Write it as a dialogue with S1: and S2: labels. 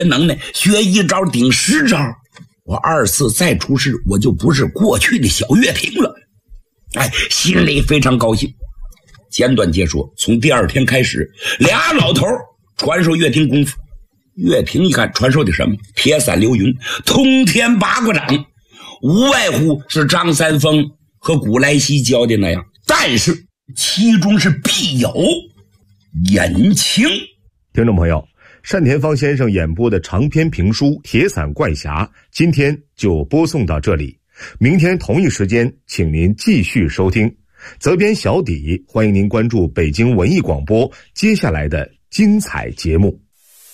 S1: 能耐，学一招顶10招，我2次再出事，我就不是过去的小岳平了。心里非常高兴。简短截说，从第2天开始，俩老头传授岳平功夫。岳平一看传授的什么？铁伞流云，通天8卦掌，无外乎是张三丰和古来稀教的那样，但是其中是必有隐情。
S2: 听众朋友，单田芳先生演播的长篇评书《铁伞怪侠》今天就播送到这里，明天同一时间请您继续收听。责编小底，欢迎您关注北京文艺广播接下来的精彩节目。